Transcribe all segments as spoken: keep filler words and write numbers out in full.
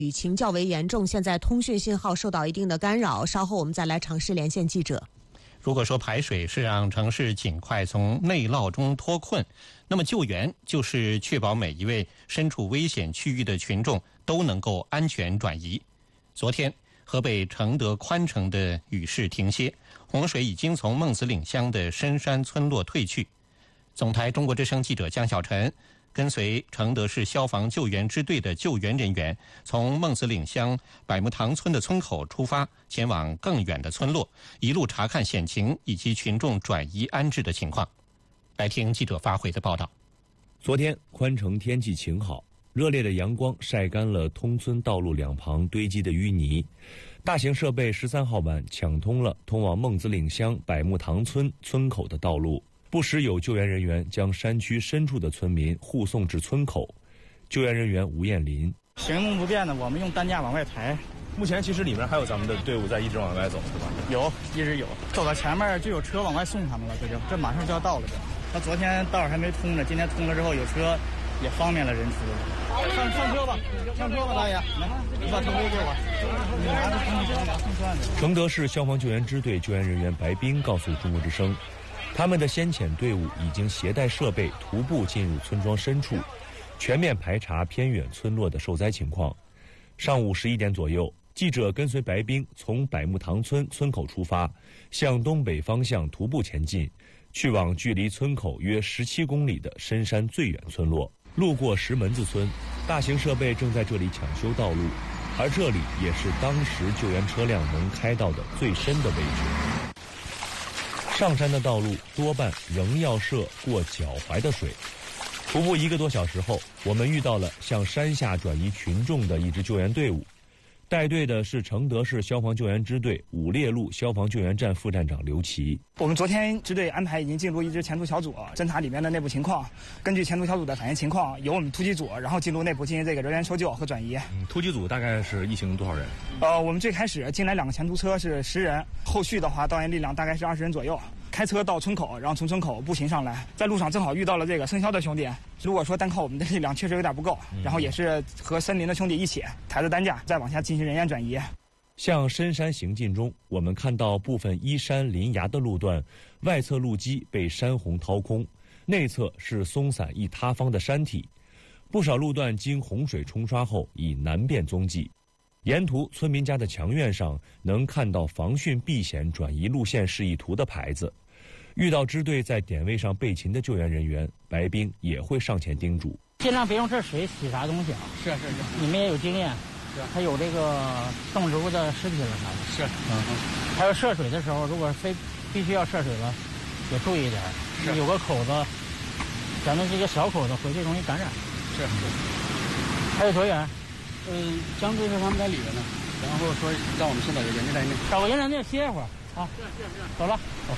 雨情较为严重，现在通讯信号受到一定的干扰，稍后我们再来尝试连线记者。 如果说排水是让城市尽快从内涝中脱困，那么救援就是确保每一位身处危险区域的群众都能够安全转移。昨天，河北承德宽城的雨势停歇，洪水已经从孟子岭乡的深山村落退去。总台中国之声记者江小晨跟随承德市消防救援支队的救援人员，从孟子岭乡百木塘村的村口出发，前往更远的村落，一路查看险情以及群众转移安置的情况。来听记者发回的报道。 昨天宽城天气晴好，热烈的阳光晒干了通村道路两旁堆积的淤泥。大型设备十三号板抢通了通往孟子岭乡百木塘村村口的道路。不时有救援人员将山区深处的村民护送至村口。救援人员吴艳林： 行动不便的，我们用担架往外抬。 目前其实里面还有咱们的队伍在一直往外走，是吧？ 有，一直有。走到前面就有车往外送他们了，这就这马上就要到了。这，他昨天道还没通呢，今天通了之后有车，也方便了人出入。上上车吧，上车吧，大爷，来，你把头盔给我，你拿着行李箱拿送算的。 承德市消防救援支队救援人员白冰告诉中国之声。他们的先遣队伍已经携带设备徒步进入村庄深处，全面排查偏远村落的受灾情况。上午十一点左右，记者跟随白冰从百木塘村村口出发，向东北方向徒步前进，去往距离村口约十七公里的深山最远村落。路过石门子村，大型设备正在这里抢修道路，而这里也是当时救援车辆能开到的最深的位置。上山的道路多半仍要涉过脚踝的水。徒步一个多小时后，我们遇到了向山下转移群众的一支救援队伍，带队的是承德市消防救援支队五烈路消防救援站副站长刘奇。 我们昨天支队安排已经进入一支前途小组，侦查里面的内部情况，根据前途小组的反映情况，由我们突击组然后进入内部进行这个人员搜救和转移。 嗯，突击组大概是一行多少人？ 呃，我们最开始进来两个前途车是十人，后续的话导员力量大概是二十人左右。开车到村口，然后从村口步行上来，在路上正好遇到了这个生肖的兄弟。如果说单靠我们的力量确实有点不够，然后也是和森林的兄弟一起抬着担架再往下进行人员转移。 向深山行进中，我们看到部分依山临崖的路段，外侧路基被山洪掏空，内侧是松散易塌方的山体，不少路段经洪水冲刷后已难辨踪迹。沿途村民家的墙院上能看到防汛避险转移路线示意图的牌子。遇到支队在点位上备勤的救援人员，白冰也会上前叮嘱： 尽量别用这水洗啥东西啊！ 是是是， 你们也有经验，是还有这个动植物的尸体了啥的。 是， 嗯嗯。还有涉水的时候，如果非必须要涉水了，也注意一点， 是有个口子，咱们这个小口子回去容易感染。 是是。 还有多远？ 嗯，江队是他们在里边呢，然后说让我们先把这人家在那， 找个人在那歇一会儿啊。 是是是， 走了。走。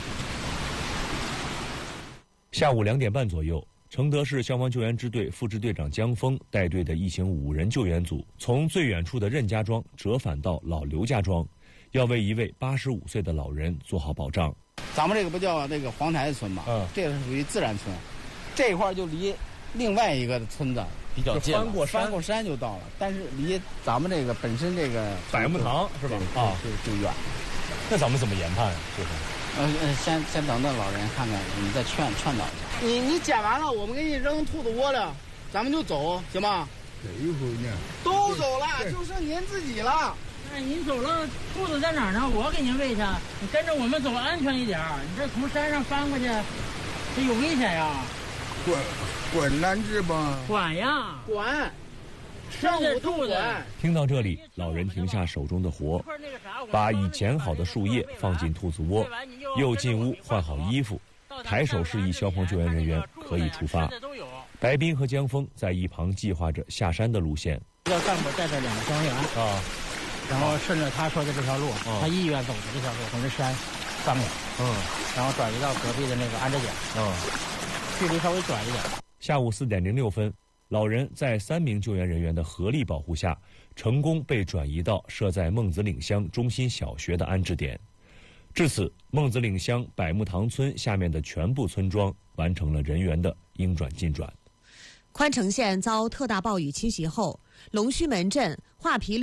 下午两点半左右，承德市消防救援支队副支队长江峰带队的一行五人救援组，从最远处的任家庄折返到老刘家庄，要为一位八十五岁的老人做好保障。 咱们这个不叫那个黄台村吗？ 嗯， 这个是属于自然村，这一块就离另外一个村子比较近， 翻过山， 翻过山就到了。但是离咱们这个本身这个百木塘是吧？啊， 就就远。 那咱们怎么研判啊？这是？ 呃呃，先先等等老人看看，你再劝劝导一下。你你捡完了，我们给你扔兔子窝了，咱们就走，行吗？ 一会儿呢？ 都走了，就剩您自己了。 那您走了，兔子在哪儿呢？我给您喂去。你跟着我们走，安全一点。你这从山上翻过去，这有危险呀。 管管难治吧？ 管呀， 管。 上午兔子。 听到这里，老人停下手中的活，把已剪好的树叶放进兔子窝，又进屋换好衣服，抬手示意消防救援人员可以出发。白冰和江峰在一旁计划着下山的路线。 要干部带着两个消防员啊，然后顺着他说的这条路，他意愿走的这条路，从这山翻过来，嗯，然后转移到隔壁的那个安置点，嗯，距离稍微短一点。 下午四点零六分。老人在三名救援人员的合力保护下，成功被转移到设在孟子岭乡中心小学的安置点。至此，孟子岭乡百木塘村下面的全部村庄完成了人员的应转尽转。 宽城县遭特大暴雨侵袭后，龙须门镇画皮